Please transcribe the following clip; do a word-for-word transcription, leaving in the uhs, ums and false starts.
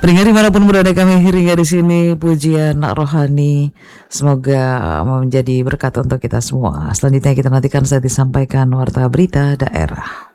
Pendengar dimanapun berada, kami hingga di sini pujian rohani, semoga menjadi berkat untuk kita semua. Selanjutnya kita nantikan saat disampaikan warta berita daerah.